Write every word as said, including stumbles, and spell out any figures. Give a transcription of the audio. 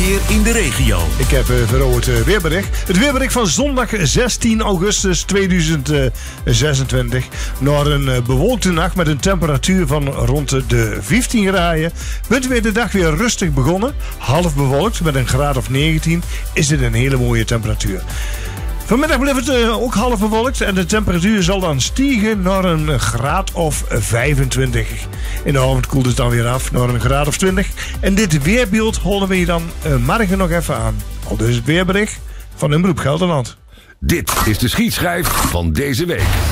weer in de regio. Ik heb uh, voor het uh, weerbericht. Het weerbericht van zondag zestien augustus tweeduizend zesentwintig. Naar een uh, bewolkte nacht met een temperatuur van rond de vijftien graden. Bent weer de dag weer rustig begonnen. Half bewolkt met een graad of negentien. Is dit een hele mooie temperatuur. Vanmiddag blijft het uh, ook half bewolkt en de temperatuur zal dan stijgen naar een graad of vijfentwintig. In de avond koelt het dan weer af naar een graad of twintig. En dit weerbeeld houden we je dan uh, morgen nog even aan. Al dus het weerbericht van Omroep Gelderland. Dit is de schietschijf van deze week.